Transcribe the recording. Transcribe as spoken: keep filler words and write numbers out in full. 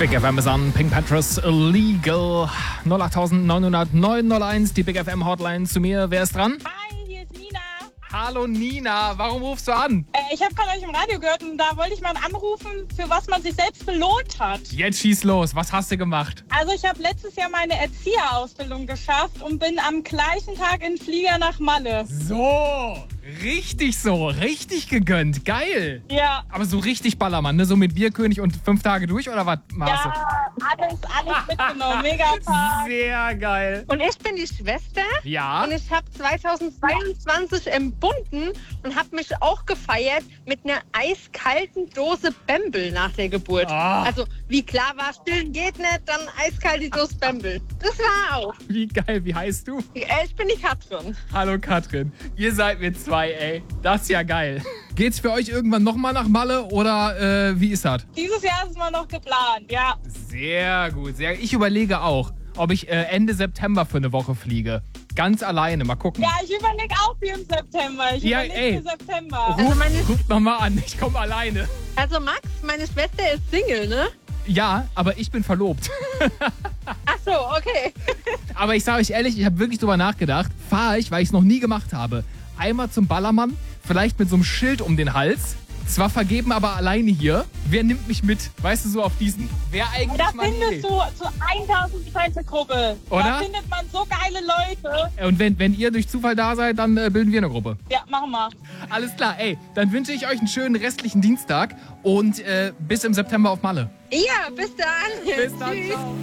Big F M ist an, Pink Panthers Illegal. null acht neun null neun null eins, die Big F M Hotline zu mir. Wer ist dran? Hi, hier ist Nina. Hallo Nina, warum rufst du an? Äh, ich habe gerade euch im Radio gehört und da wollte ich mal anrufen, für was man sich selbst belohnt hat. Jetzt schieß los, was hast du gemacht? Also ich habe letztes Jahr meine Erzieherausbildung geschafft und bin am gleichen Tag in Flieger nach Malle. So, richtig so, richtig gegönnt, geil. Ja. Aber so richtig Ballermann, ne? So mit Bierkönig und fünf Tage durch oder was, Marce? Ja, alles, alles mitgenommen. Mega Park. Sehr geil. Und ich bin die Schwester Ja? und ich habe zweitausendzweiundzwanzig embunden und habe mich auch gefeiert mit einer eiskalten Dose Bembel nach der Geburt. Ah. Also wie klar war, stillen geht nicht, dann eiskalte Dose Bembel. Das war auch. Wie geil, wie heißt du? Äh, Ich bin die Katrin. Hallo Katrin, ihr seid mir zwei, ey. Das ist ja geil. Geht's für euch irgendwann nochmal nach Malle oder äh, wie ist das? Dieses Jahr ist es mal noch geplant, ja. Sehr gut, sehr. Ich überlege auch, ob ich äh, Ende September für eine Woche fliege. Ganz alleine, mal gucken. Ja, ich überlege auch für im September. Ich Ja, überlege ey. für September. Also meine, Ruf nochmal an, ich komme alleine. also Max, meine Schwester ist Single, ne? Ja, aber ich bin verlobt. Ach so, okay. Aber ich sage euch ehrlich, ich habe wirklich drüber nachgedacht. Fahre ich, weil ich es noch nie gemacht habe. Einmal zum Ballermann, vielleicht mit so einem Schild um den Hals. Zwar vergeben, aber alleine hier. Wer nimmt mich mit? Weißt du, so auf diesen. Wer eigentlich Da mal findest du zu tausend Prozent eine Gruppe. Oder? Da findet man so geile Leute. Und wenn, wenn ihr durch Zufall da seid, dann äh, bilden wir eine Gruppe. Ja, machen wir. Alles klar, ey, dann wünsche ich euch einen schönen restlichen Dienstag und äh, bis im September auf Malle. Ja, bis dann. Bis dann, Tschüss. ciao.